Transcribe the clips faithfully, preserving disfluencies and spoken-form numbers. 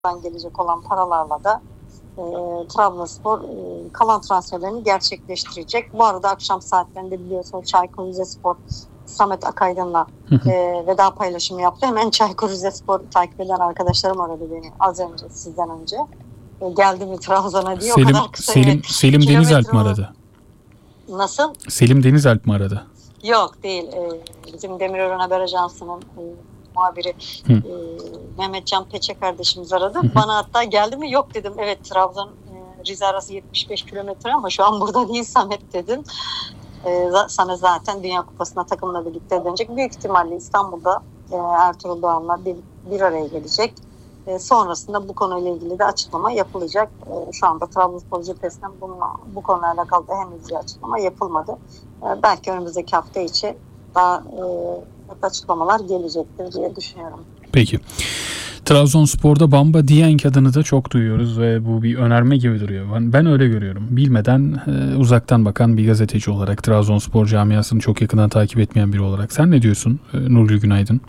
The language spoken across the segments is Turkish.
gelecek olan paralarla da e, Trabzonspor e, kalan transferlerini gerçekleştirecek. Bu arada akşam saatlerinde biliyorsunuz Çaykur Rizespor Samet Akaydın'la e, veda paylaşımı yaptı. Hemen Çaykur Rizespor takip eden arkadaşlarım aradı beni az önce, sizden önce. E, geldi mi Trabzon'a diye. Selim, o kadar kısa. Selim, E, Selim Denizelp mi aradı? Nasıl? Selim Denizelp mi aradı? Yok değil. E, bizim Demirören Haber Ajansı'nın e, muhabiri Hı. e, Mehmetcan Peçe kardeşimiz aradı. Hı hı. Bana hatta geldi mi? Yok dedim. Evet, Trabzon e, Rize arası yetmiş beş kilometre ama şu an burada değil Samet dedim. E, sana zaten Dünya Kupası'na takımla birlikte dönecek. Büyük ihtimalle İstanbul'da e, Ertuğrul Doğan'la bir, bir araya gelecek. E, sonrasında bu konuyla ilgili de açıklama yapılacak. E, şu anda Trabzonspor cephesinden bununla, bu konuyla alakalı da henüz bir açıklama yapılmadı. E, belki önümüzdeki hafta içi daha e, açıklamalar gelecektir diye düşünüyorum. Peki. Trabzonspor'da Bamba Dieng adını da çok duyuyoruz ve bu bir önerme gibi duruyor. Ben, ben öyle görüyorum. Bilmeden e, uzaktan bakan bir gazeteci olarak, Trabzonspor camiasını çok yakından takip etmeyen biri olarak. Sen ne diyorsun e, Nurgül Günaydın?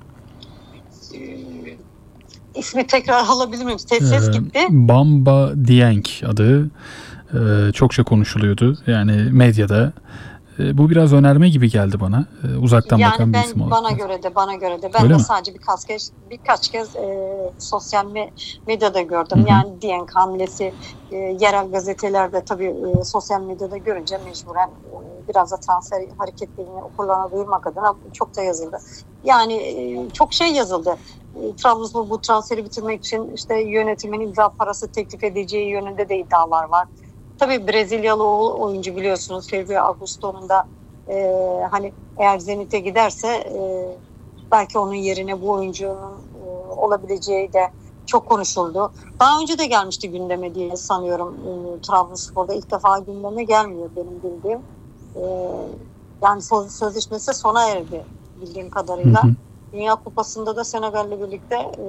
İsmi tekrar alabilir miyim? Ses Ee, gitti. Bamba Dieng adı e, çokça konuşuluyordu. Yani medyada. E, bu biraz önerme gibi geldi bana. E, uzaktan Yani bakan bir ben isim olarak. bana göre de bana göre de ben Öyle de mi? sadece birkaç kez birkaç kez e, sosyal me- medyada gördüm. Hı hı. Yani Dieng hamlesi e, yerel gazetelerde tabii e, sosyal medyada görünce mecburen e, biraz da transfer hareketlerini okurlarına duyurmak adına çok da yazıldı. Yani e, çok şey yazıldı. E, Trabzonspor bu transferi bitirmek için işte yönetimin imza parası teklif edeceği yönünde de iddialar var. Tabii Brezilyalı oyuncu biliyorsunuz Fevri Augusto'nun da e, hani eğer Zenit'e giderse e, belki onun yerine bu oyuncunun e, olabileceği de çok konuşuldu. Daha önce de gelmişti gündeme diye sanıyorum. E, Trabzonspor'da ilk defa gündeme gelmiyor benim bildiğim. E, yani söz, sözleşmesi sona erdi bildiğim kadarıyla. Hı hı. Dünya Kupası'nda da Senegal'le birlikte e,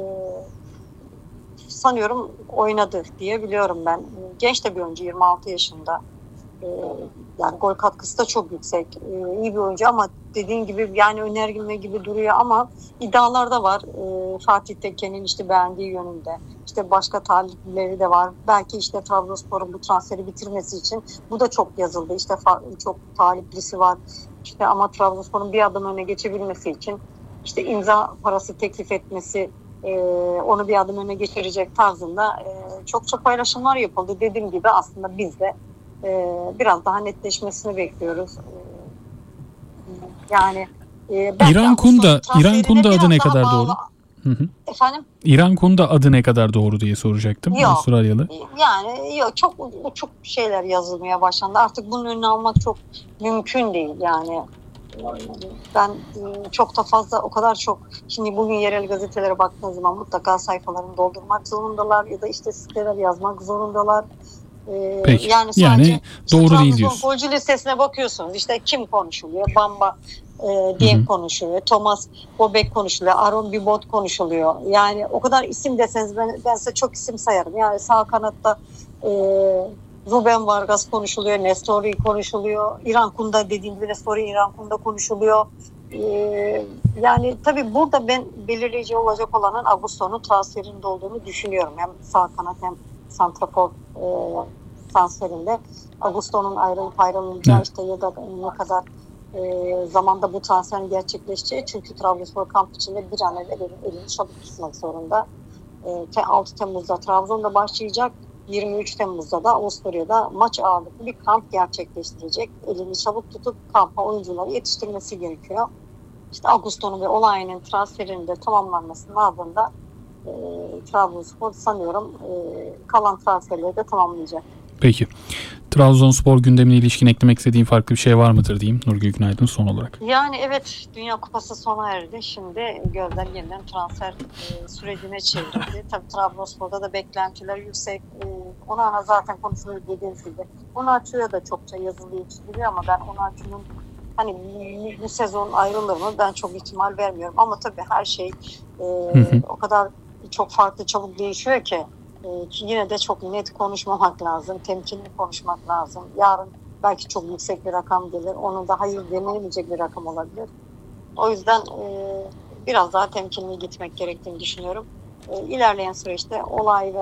sanıyorum oynadı diye biliyorum ben. Genç de bir oyuncu, yirmi altı yaşında. Ee, yani gol katkısı da çok yüksek. Ee, iyi bir oyuncu ama dediğin gibi yani önerme gibi duruyor ama iddialar da var. Ee, Fatih Tekke'nin işte beğendiği yönünde. İşte başka talipleri de var. Belki işte Trabzonspor'un bu transferi bitirmesi için bu da çok yazıldı. İşte fa- çok taliplisi var. İşte ama Trabzonspor'un bir adım öne geçebilmesi için işte imza parası teklif etmesi, Ee, onu bir adım öne geçirecek tarzında e, çokça paylaşımlar yapıldı. Dediğim gibi aslında biz de e, biraz daha netleşmesini bekliyoruz. E, yani e, İran Kunda, İran Kunda adı ne kadar bağlı. Doğru? Hı hı. Efendim? İran Kunda adı ne kadar doğru diye soracaktım. Yok. Avustralyalı. Yani yok, çok çok şeyler yazılmaya başlandı. Artık bunun önüne almak çok mümkün değil yani. Ben çok da fazla o kadar çok şimdi bugün yerel gazetelere baktığınız zaman mutlaka sayfalarını doldurmak zorundalar ya da işte siteler yazmak zorundalar. Ee, Peki. Yani sadece yani doğru işte değil diyorsun. Golcü listesine bakıyorsunuz. İşte kim konuşuluyor? Bamba e, Dieng konuşuluyor. Thomas Bobek konuşuluyor. Aaron Bibot konuşuluyor. Yani o kadar isim deseniz ben, ben size çok isim sayarım. Yani sağ kanatta e, Ruben Vargas konuşuluyor. Nestori konuşuluyor. İran Kunda dediğim gibi Nestori İran Kunda konuşuluyor. Ee, yani tabii burada ben belirleyici olacak olanın Augusto'nun transferinde olduğunu düşünüyorum. Hem sağ kanat hem santrafor e, transferinde. Augusto'nun ayrılıp ayrılacağı işte ya da ne kadar e, zamanda bu transferin gerçekleşeceği. Çünkü Trabzonspor kamp içinde bir an evvel elini çabuk tutmak zorunda. E, altı Temmuz'da Trabzon'da başlayacak. yirmi üç Temmuz'da da Avusturya'da maç ağırlıklı bir kamp gerçekleştirecek. Elini çabuk tutup kampa oyuncuları yetiştirmesi gerekiyor. İşte Augusto'nun ve Olay'ın transferinin de tamamlanmasının ardından e, Trabzonspor sanıyorum e, kalan transferleri de tamamlayacak. Peki. Trabzonspor gündemine ilişkin eklemek istediğin farklı bir şey var mıdır diyeyim Nurgül Günaydın son olarak. Yani evet, Dünya Kupası sona erdi. Şimdi gözler yeniden transfer e, sürecine çevrildi. Tabii Trabzonspor'da da beklentiler yüksek. E, ona zaten konuşuluyor dediğiniz gibi. Onaçu'ya da çokça yazılıyor, çiziliyor ama ben Onaçu'nun hani bu sezon ayrılır mı ben çok ihtimal vermiyorum. Ama tabii her şey e, Hı hı. o kadar çok farklı çabuk değişiyor ki e, yine de çok net konuşmamak lazım. Temkinli konuşmak lazım. Yarın belki çok yüksek bir rakam gelir. Onun da hayır denilemeyecek bir rakam olabilir. O yüzden e, biraz daha temkinli gitmek gerektiğini düşünüyorum. e, ilerleyen süreçte olay ve